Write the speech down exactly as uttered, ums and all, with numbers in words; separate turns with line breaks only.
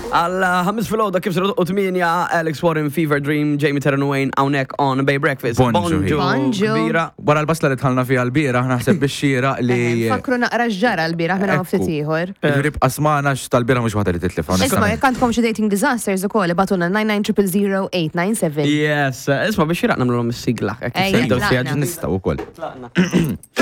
Għalla, ħamis fil-ħoda kif s-rodu utminja, Alex Warren, Fever Dream, Jamie Terran Wayne, għawnek on Bay Breakfast.
Bonġu.
Bonġu.
Bira.
Wara l-basla li tħalna fija l-bira, naħseb biex-xira li.
Fakru naqra ġara l-bira minna ftit ieħor.
Rib asmana x-tal-bira mux waħda li titlif.
Isma, jekk għandkom xi dating disasters ukoll batuna nine nine zero zero zero eight nine seven.
Yes, isma biex xiraq namlu l-om s-sigla.
Ejja,
Nistaw u koll.